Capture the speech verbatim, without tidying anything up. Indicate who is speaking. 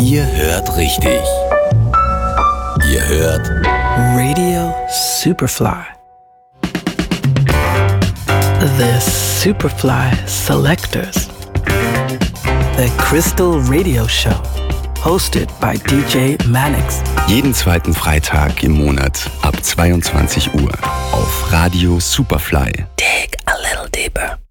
Speaker 1: Ihr hört richtig. Ihr hört
Speaker 2: Radio Superfly. The Superfly Selectors. The Crystal Radio Show. Hosted by D J Mannix.
Speaker 3: Jeden zweiten Freitag im Monat ab zweiundzwanzig Uhr auf Radio Superfly.
Speaker 2: Dig a little deeper.